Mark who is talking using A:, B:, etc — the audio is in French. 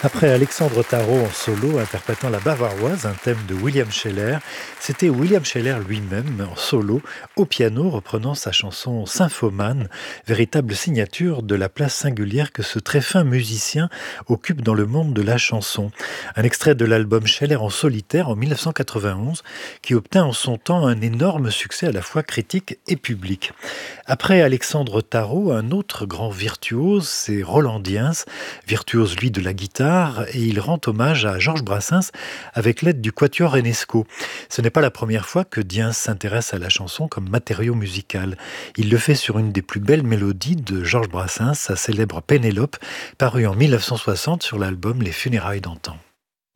A: Après Alexandre Tarot en solo interprétant la Bavaroise, un thème de William Scheller, c'était William Scheller lui-même en solo au piano reprenant sa chanson Symphomane, véritable signature de la place singulière que ce très fin musicien occupe dans le monde de la chanson. Un extrait de l'album Scheller en solitaire en 1991 qui obtint en son temps un énorme succès à la fois critique et public. Après Alexandre Tarot, un autre grand virtuose, c'est Roland Diens, virtuose lui de la guitare, et il rend hommage à Georges Brassens avec l'aide du Quatuor Enesco. Ce n'est pas la première fois que Diens s'intéresse à la chanson comme matériau musical. Il le fait sur une des plus belles mélodies de Georges Brassens, sa célèbre Pénélope, parue en 1960 sur l'album Les Funérailles d'antan.